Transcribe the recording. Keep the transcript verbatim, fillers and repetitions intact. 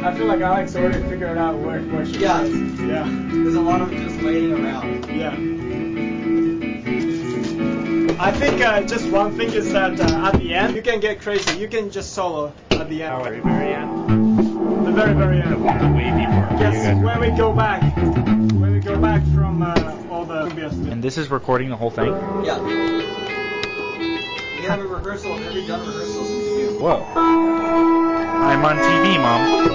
I feel like Alex already figured out where, where she Yeah. is. Yeah. There's a lot of just waiting around. Yeah. I think uh, just one thing is that uh, at the end, you can get crazy. You can just solo at the end. Oh, very, very end. The very, very end. The, the wavy part. You Yes, guys where we go back. Where we go back from uh, all the previous. And this is recording the whole thing? Yeah. We have a rehearsal. Have you done rehearsals in June? Whoa. I'm on T V, Mom.